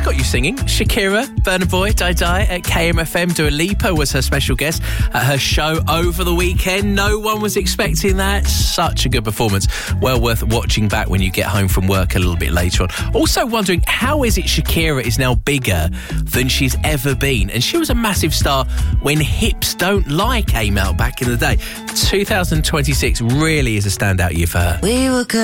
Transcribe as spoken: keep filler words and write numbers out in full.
got you singing. Shakira, Burna Boy, Die Die at K M F M. Dua Lipa was her special guest at her show over the weekend. No one was expecting that. Such a good performance. Well worth watching back when you get home from work a little bit later on. Also wondering, how is it Shakira is now bigger than she's ever been? And she was a massive star when Hips Don't Lie came out back in the day. twenty twenty-six really is a standout year for her. We were good.